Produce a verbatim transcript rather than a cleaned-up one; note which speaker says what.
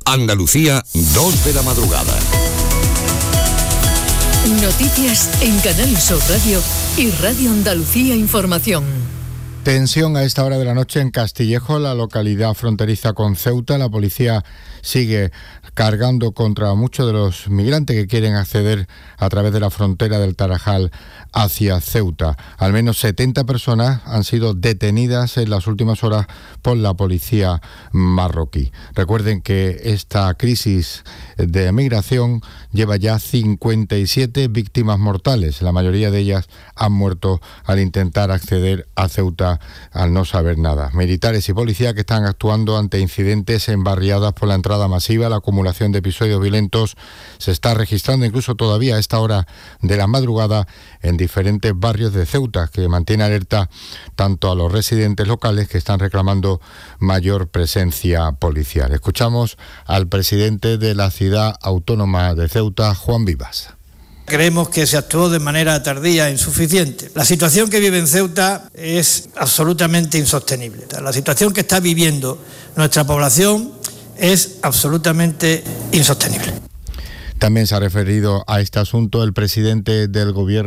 Speaker 1: Andalucía, dos de la madrugada.
Speaker 2: Noticias en Canal Sur Radio y Radio Andalucía Información.
Speaker 3: Tensión a esta hora de la noche en Castillejo, la localidad fronteriza con Ceuta. La policía sigue cargando contra muchos de los migrantes que quieren acceder a través de la frontera del Tarajal hacia Ceuta. Al menos setenta personas han sido detenidas en las últimas horas por la policía marroquí. Recuerden que esta crisis de migración lleva ya cincuenta y siete víctimas mortales. La mayoría de ellas han muerto al intentar acceder a Ceuta al no saber nada. Militares y policía que están actuando ante incidentes en barriadas por la entrada masiva. La acumulación de episodios violentos se está registrando incluso todavía a esta hora de la madrugada en diferentes barrios de Ceuta, que mantiene alerta tanto a los residentes locales que están reclamando mayor presencia policial. Escuchamos al presidente de la ciudad autónoma de Ceuta, Juan Vivas.
Speaker 4: Creemos que se actuó de manera tardía e insuficiente. La situación que vive en Ceuta es absolutamente insostenible. La situación que está viviendo nuestra población es absolutamente insostenible.
Speaker 3: También se ha referido a este asunto el presidente del gobierno